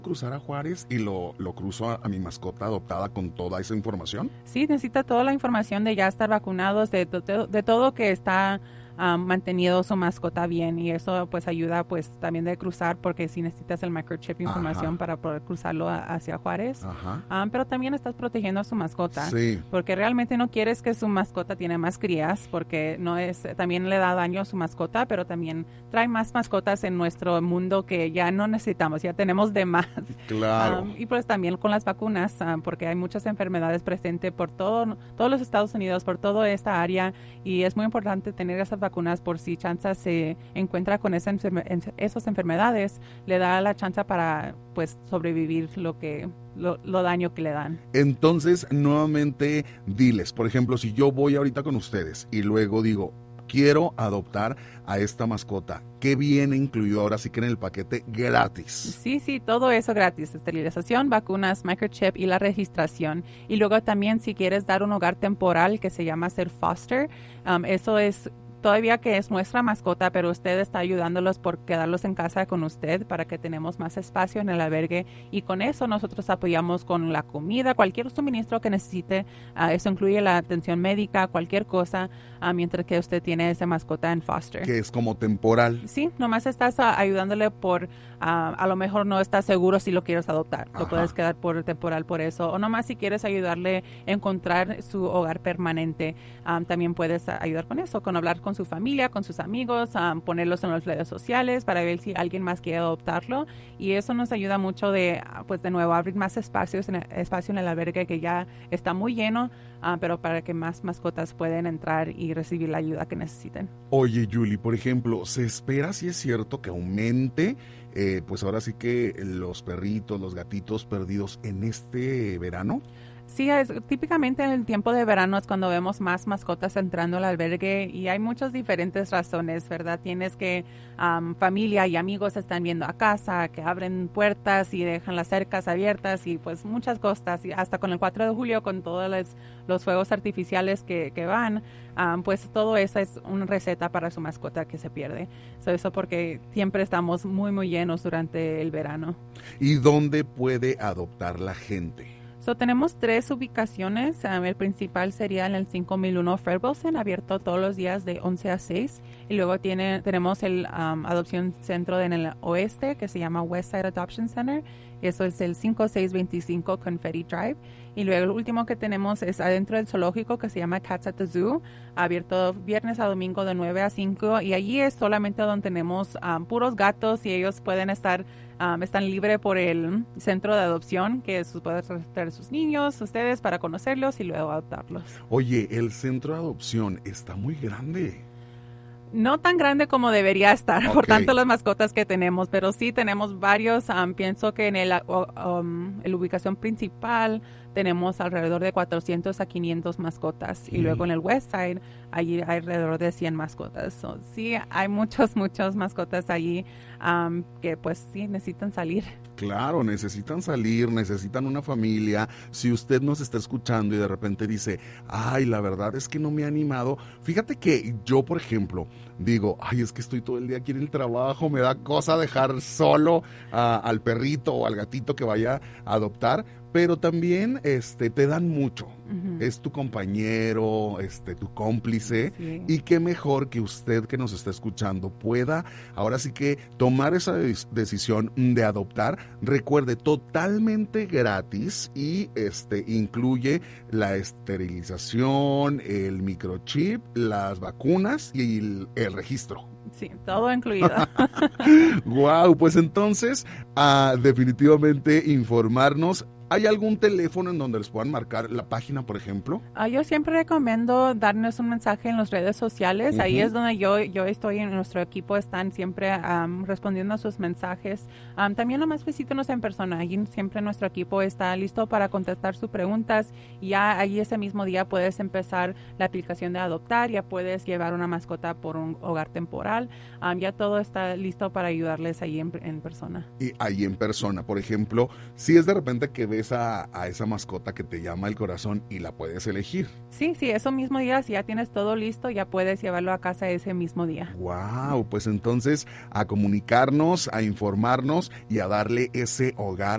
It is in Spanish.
cruzar a Juárez y lo cruzo a mi mascota adoptada con toda esa información? Sí, necesita toda la información de ya estar vacunados, de todo que está mantenido su mascota bien, y eso pues ayuda pues también de cruzar, porque si necesitas el microchip información Ajá, para poder cruzarlo hacia Juárez. ajá. Pero también estás protegiendo a su mascota, Sí, porque realmente no quieres que su mascota tiene más crías, porque no es, también le da daño a su mascota, pero también trae más mascotas en nuestro mundo que ya no necesitamos, ya tenemos de más. claro. Y pues también con las vacunas, porque hay muchas enfermedades presentes por todos los Estados Unidos, por toda esta área, y es muy importante tener esas vacunas por si chance se encuentra con esas enfermedades, le da la chance para pues sobrevivir lo daño que le dan. Entonces, nuevamente, diles, por ejemplo, si yo voy ahorita con ustedes y luego digo, quiero adoptar a esta mascota, ¿qué viene incluido ahora sí que en el paquete gratis? Sí, todo eso gratis, esterilización, vacunas, microchip y la registración. Y luego también si quieres dar un hogar temporal que se llama ser foster, eso es todavía que es nuestra mascota, pero usted está ayudándolos por quedarlos en casa con usted para que tenemos más espacio en el albergue, y con eso nosotros apoyamos con la comida, cualquier suministro que necesite. Eso incluye la atención médica, cualquier cosa, mientras que usted tiene esa mascota en foster. Que es como temporal. Sí, nomás estás ayudándole por, a lo mejor no estás seguro si lo quieres adoptar, lo puedes Ajá. quedar por temporal por eso, o nomás si quieres ayudarle a encontrar su hogar permanente, también puedes ayudar con eso, con hablar con su familia, con sus amigos, ponerlos en las redes sociales para ver si alguien más quiere adoptarlo, y eso nos ayuda mucho de, pues de nuevo, abrir más espacio en el albergue que ya está muy lleno, pero para que más mascotas puedan entrar y recibir la ayuda que necesiten. Oye, Julie, por ejemplo, ¿se espera, si es cierto, que aumente, pues ahora sí que los perritos, los gatitos perdidos en este verano? Sí, típicamente en el tiempo de verano es cuando vemos más mascotas entrando al albergue, y hay muchas diferentes razones, ¿verdad? Tienes que familia y amigos están viendo a casa, que abren puertas y dejan las cercas abiertas, y pues muchas cosas, y hasta con el 4 de julio con todos los fuegos artificiales que van, pues todo eso es una receta para su mascota que se pierde. Eso porque siempre estamos muy, muy llenos durante el verano. ¿Y dónde puede adoptar la gente? Tenemos 3 ubicaciones. El principal sería en el 5001 Fred Wilson, abierto todos los días de 11 a 6. Y luego tenemos el Adopción Centro en el oeste, que se llama Westside Adoption Center. Eso es el 5625 Confetti Drive. Y luego el último que tenemos es adentro del zoológico, que se llama Cats at the Zoo, abierto viernes a domingo de 9 a 5. Y allí es solamente donde tenemos puros gatos, y ellos pueden están libres por el centro de adopción, que pueden traer sus niños, ustedes, para conocerlos y luego adoptarlos. Oye, el centro de adopción está muy grande. No tan grande como debería estar, por Ok. tanto las mascotas que tenemos, pero sí tenemos varios. Pienso que en el ubicación principal tenemos alrededor de 400 a 500 mascotas, y luego en el West Side allí hay alrededor de 100 mascotas. Sí, hay muchas mascotas allí que pues sí necesitan salir. Claro, necesitan salir, necesitan una familia. Si usted nos está escuchando y de repente dice, ay, la verdad es que no me he animado. Fíjate que yo, por ejemplo, digo, ay, es que estoy todo el día aquí en el trabajo, me da cosa dejar solo al perrito o al gatito que vaya a adoptar, pero también te dan mucho. Ujú. Es tu compañero, tu cómplice, Sí. y qué mejor que usted que nos está escuchando pueda ahora sí que tomar esa decisión de adoptar. Recuerde, totalmente gratis, y incluye la esterilización, el microchip, las vacunas y el registro. Sí, todo incluido. Wow, pues entonces, definitivamente informarnos. ¿Hay algún teléfono en donde les puedan marcar la página, por ejemplo? Yo siempre recomiendo darnos un mensaje en las redes sociales. Ahí Ujú. es donde yo estoy, en nuestro equipo están siempre respondiendo a sus mensajes. También nomás visítenos en persona. Allí siempre nuestro equipo está listo para contestar sus preguntas. Y ya allí ese mismo día puedes empezar la aplicación de adoptar, ya puedes llevar una mascota por un hogar temporal. Ya todo está listo para ayudarles allí en persona. Y ahí en persona, por ejemplo, si es de repente que ves ves a esa mascota que te llama el corazón y la puedes elegir. Sí, eso mismo día, si ya tienes todo listo, ya puedes llevarlo a casa ese mismo día. Wow, pues entonces a comunicarnos, a informarnos y a darle ese hogar